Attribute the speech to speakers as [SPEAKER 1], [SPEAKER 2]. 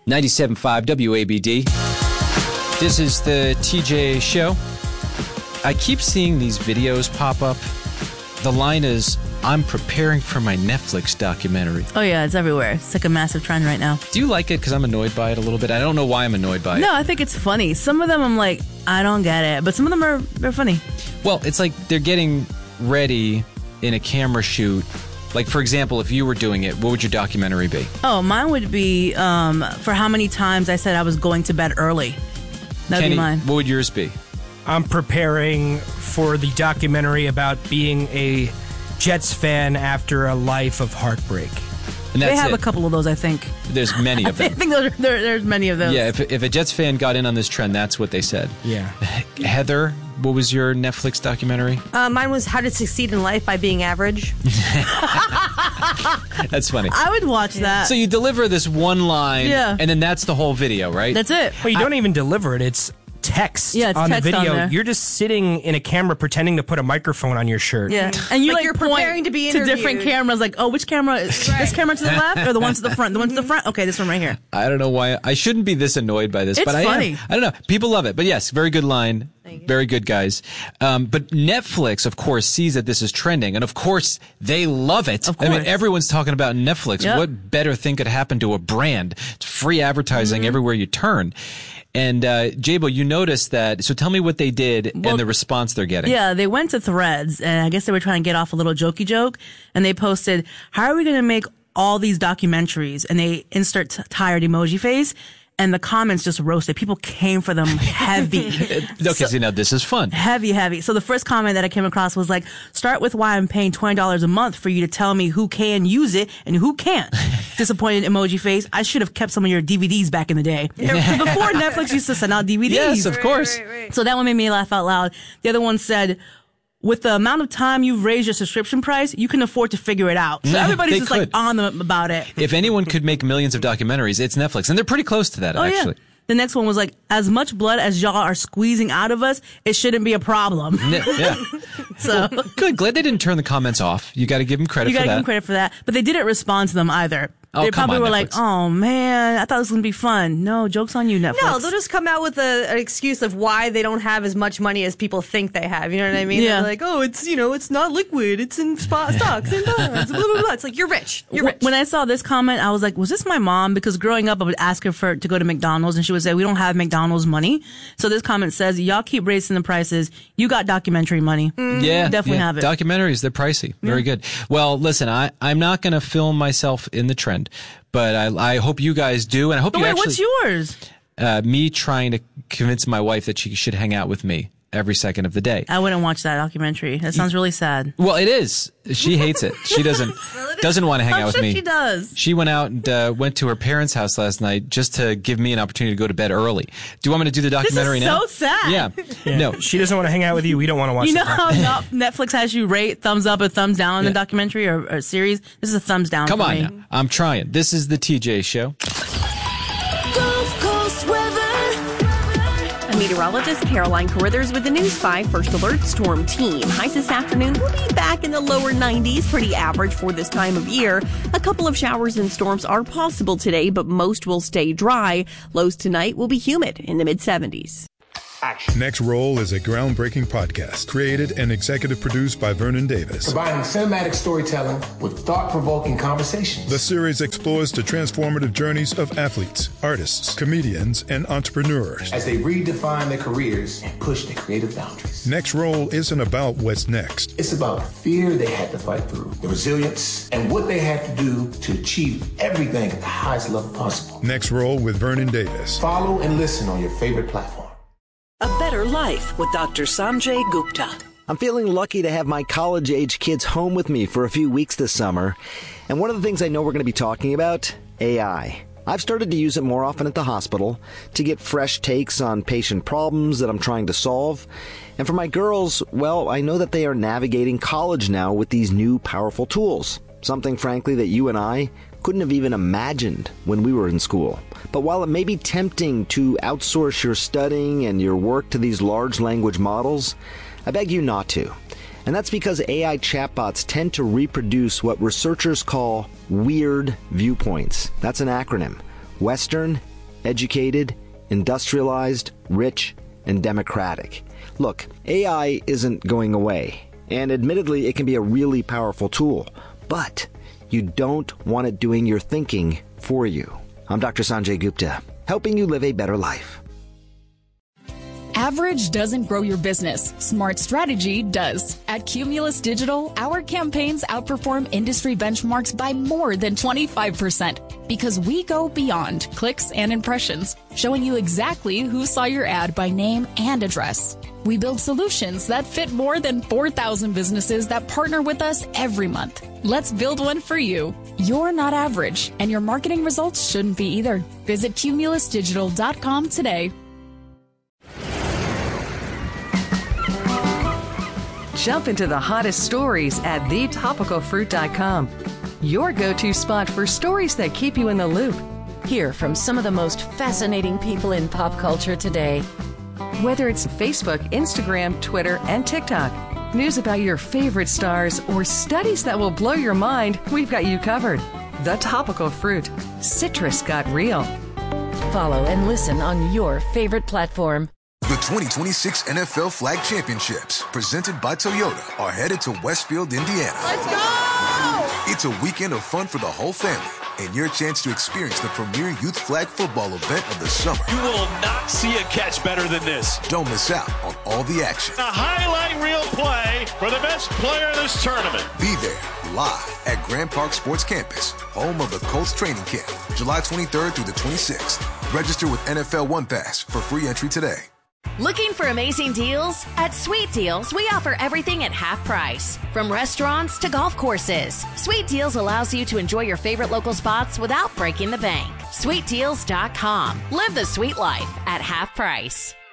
[SPEAKER 1] 97.5 WABD. This is the TJ Show. I keep seeing these videos pop up. The line is, I'm preparing for my Netflix documentary.
[SPEAKER 2] Oh, yeah, it's everywhere. It's like a massive trend right now.
[SPEAKER 1] Do you like it? Because I'm annoyed by it a little bit. I don't know why I'm annoyed by it.
[SPEAKER 2] No, I think it's funny. Some of them I'm like, I don't get it. But some of them they're funny.
[SPEAKER 1] Well, it's like they're getting ready in a camera shoot. Like, for example, if you were doing it, what would your documentary be?
[SPEAKER 2] Oh, mine would be for how many times I said I was going to bed early. That would be mine.
[SPEAKER 1] What would yours be?
[SPEAKER 3] I'm preparing for the documentary about being a Jets fan after a life of heartbreak.
[SPEAKER 1] And that's
[SPEAKER 2] they have a couple of those, I think.
[SPEAKER 1] There's many of them.
[SPEAKER 2] I think there's many of those.
[SPEAKER 1] Yeah, if a Jets fan got in on this trend, that's what they said.
[SPEAKER 3] Yeah.
[SPEAKER 1] Heather, what was your Netflix documentary?
[SPEAKER 4] Mine was How to Succeed in Life by Being Average.
[SPEAKER 1] That's funny.
[SPEAKER 2] I would watch that.
[SPEAKER 1] So you deliver this one line,
[SPEAKER 2] Yeah.
[SPEAKER 1] and then that's the whole video, right?
[SPEAKER 2] That's it.
[SPEAKER 3] Well, you don't even deliver it. It's text
[SPEAKER 2] it's
[SPEAKER 3] on
[SPEAKER 2] text
[SPEAKER 3] the video.
[SPEAKER 2] on there.
[SPEAKER 3] You're just sitting in a camera pretending to put a microphone on your shirt.
[SPEAKER 2] Yeah, and you
[SPEAKER 4] Like
[SPEAKER 2] like
[SPEAKER 4] you're
[SPEAKER 2] point
[SPEAKER 4] preparing to be
[SPEAKER 2] different
[SPEAKER 4] interviewed.
[SPEAKER 2] cameras. Like, oh, which camera? Is this camera to the left or the one to the front? The one to the front. Okay, this one right here.
[SPEAKER 1] I don't know why. I shouldn't be this annoyed by this,
[SPEAKER 2] It's
[SPEAKER 1] but I
[SPEAKER 2] funny.
[SPEAKER 1] am. I don't know. People love it. But yes, very good line. Very good, guys. But Netflix, of course, sees that this is trending. And of course, they love it.
[SPEAKER 2] Of
[SPEAKER 1] I mean,
[SPEAKER 2] course.
[SPEAKER 1] everyone's talking about Netflix.
[SPEAKER 2] Yep.
[SPEAKER 1] What better thing could happen to a brand? It's free advertising everywhere you turn. And Jabo, you noticed that. So tell me what they did and the response they're getting.
[SPEAKER 2] Yeah, they went to Threads, and I guess they were trying to get off a little jokey joke, and they posted, how are we going to make all these documentaries? And they insert tired emoji face, and the comments just roasted. People came for them heavy.
[SPEAKER 1] Okay, so now this is fun.
[SPEAKER 2] Heavy. So the first comment that I came across was like, start with why I'm paying $20 a month for you to tell me who can use it and who can't. Disappointed emoji face. I should have kept some of your DVDs back in the day. Before Netflix used to send out DVDs.
[SPEAKER 1] Yes, of course.
[SPEAKER 4] Right.
[SPEAKER 2] So that one made me laugh out loud. The other one said, with the amount of time you've raised your subscription price, you can afford to figure it out. So everybody's
[SPEAKER 1] They
[SPEAKER 2] just
[SPEAKER 1] could.
[SPEAKER 2] like on them about it.
[SPEAKER 1] If anyone could make millions of documentaries, it's Netflix. And they're pretty close to that, actually.
[SPEAKER 2] Yeah. The next one was like, as much blood as y'all are squeezing out of us, it shouldn't be a problem.
[SPEAKER 1] Yeah.
[SPEAKER 2] So
[SPEAKER 1] Good. Glad they didn't turn the comments off. You got to give them credit
[SPEAKER 2] you
[SPEAKER 1] for
[SPEAKER 2] gotta
[SPEAKER 1] that.
[SPEAKER 2] give them credit for that. But they didn't respond to them either.
[SPEAKER 1] Oh,
[SPEAKER 2] They
[SPEAKER 1] come
[SPEAKER 2] probably
[SPEAKER 1] on,
[SPEAKER 2] were
[SPEAKER 1] Netflix.
[SPEAKER 2] like, oh man, I thought it was going to be fun. No, joke's on you, Netflix.
[SPEAKER 4] No, they'll just come out with an excuse of why they don't have as much money as people think they have. You know what I mean?
[SPEAKER 2] Yeah.
[SPEAKER 4] They're like, oh, it's not liquid. It's in stocks and bonds. Blah, blah, blah. It's like, you're rich. You're rich.
[SPEAKER 2] When I saw this comment, I was like, was this my mom? Because growing up, I would ask her to go to McDonald's, and she would say, we don't have McDonald's money. So this comment says, y'all keep raising the prices. You got documentary money.
[SPEAKER 1] Yeah,
[SPEAKER 2] Definitely have it.
[SPEAKER 1] Documentaries, they're pricey. Very good. Well, listen, I'm not going to film myself in the trend, but I hope you guys do, and I hope
[SPEAKER 2] But
[SPEAKER 1] you
[SPEAKER 2] wait,
[SPEAKER 1] actually.
[SPEAKER 2] what's yours?
[SPEAKER 1] Me trying to convince my wife that she should hang out with me every second of the day.
[SPEAKER 2] I wouldn't watch that documentary. That sounds really sad.
[SPEAKER 1] Well, it is. She hates it. She doesn't want to hang
[SPEAKER 2] I'm
[SPEAKER 1] out with
[SPEAKER 2] sure
[SPEAKER 1] me.
[SPEAKER 2] she does.
[SPEAKER 1] She went out and went to her parents' house last night just to give me an opportunity to go to bed early. Do you want me to do the documentary
[SPEAKER 2] This is
[SPEAKER 1] now?
[SPEAKER 2] so sad.
[SPEAKER 1] Yeah. No.
[SPEAKER 3] She doesn't want to hang out with you. We don't want to watch
[SPEAKER 2] You know
[SPEAKER 3] the
[SPEAKER 2] how
[SPEAKER 3] documentary.
[SPEAKER 2] Netflix has you rate thumbs up or thumbs down in
[SPEAKER 1] Yeah.
[SPEAKER 2] the documentary or series? This is a thumbs down
[SPEAKER 1] Come
[SPEAKER 2] for
[SPEAKER 1] on
[SPEAKER 2] me.
[SPEAKER 1] now. I'm trying. This is the TJ Show.
[SPEAKER 5] Gulf Coast weather.
[SPEAKER 6] Meteorologist Caroline Carruthers with the News 5 First Alert Storm Team. Highs this afternoon will be back in the lower 90s, pretty average for this time of year. A couple of showers and storms are possible today, but most will stay dry. Lows tonight will be humid in the mid-70s.
[SPEAKER 7] Next Roll is a groundbreaking podcast created and executive produced by Vernon Davis.
[SPEAKER 8] Combining cinematic storytelling with thought-provoking conversations.
[SPEAKER 7] The series explores the transformative journeys of athletes, artists, comedians, and entrepreneurs.
[SPEAKER 8] As they redefine their careers and push their creative boundaries.
[SPEAKER 7] Next Roll isn't about what's next.
[SPEAKER 8] It's about the fear they had to fight through, the resilience, and what they had to do to achieve everything at the highest level possible.
[SPEAKER 7] Next Roll with Vernon Davis.
[SPEAKER 8] Follow and listen on your favorite platform.
[SPEAKER 5] A better life with Dr. Sanjay Gupta.
[SPEAKER 9] I'm feeling lucky to have my college-age kids home with me for a few weeks this summer. And one of the things I know we're going to be talking about, AI. I've started to use it more often at the hospital to get fresh takes on patient problems that I'm trying to solve. And for my girls, well, I know that they are navigating college now with these new powerful tools. Something, frankly, that you and I couldn't have even imagined when we were in school. But while it may be tempting to outsource your studying and your work to these large language models, I beg you not to. And that's because AI chatbots tend to reproduce what researchers call weird viewpoints. That's an acronym. Western, educated, industrialized, rich, and democratic. Look, AI isn't going away, and admittedly, it can be a really powerful tool, but you don't want it doing your thinking for you. I'm Dr. Sanjay Gupta, helping you live a better life.
[SPEAKER 10] Average doesn't grow your business. Smart strategy does. At Cumulus Digital, our campaigns outperform industry benchmarks by more than 25% because we go beyond clicks and impressions, showing you exactly who saw your ad by name and address. We build solutions that fit more than 4,000 businesses that partner with us every month. Let's build one for you. You're not average, and your marketing results shouldn't be either. Visit cumulusdigital.com today.
[SPEAKER 11] Jump into the hottest stories at thetopicalfruit.com. Your go-to spot for stories that keep you in the loop.
[SPEAKER 12] Hear from some of the most fascinating people in pop culture today.
[SPEAKER 11] Whether it's Facebook, Instagram, Twitter, and TikTok, news about your favorite stars, or studies that will blow your mind, we've got you covered. The Topical Fruit. Citrus got real.
[SPEAKER 12] Follow and listen on your favorite platform.
[SPEAKER 13] The 2026 NFL Flag Championships, presented by Toyota, are headed to Westfield, Indiana.
[SPEAKER 14] Let's go!
[SPEAKER 13] It's a weekend of fun for the whole family and your chance to experience the premier youth flag football event of the summer.
[SPEAKER 14] You will not see a catch better than this.
[SPEAKER 13] Don't miss out on all the action.
[SPEAKER 14] A highlight reel play for the best player in this tournament.
[SPEAKER 13] Be there live at Grand Park Sports Campus, home of the Colts training camp, July 23rd through the 26th. Register with NFL One Pass for free entry today.
[SPEAKER 15] Looking for amazing deals? At Sweet Deals, we offer everything at half price. From restaurants to golf courses, Sweet Deals allows you to enjoy your favorite local spots without breaking the bank. SweetDeals.com. Live the sweet life at half price.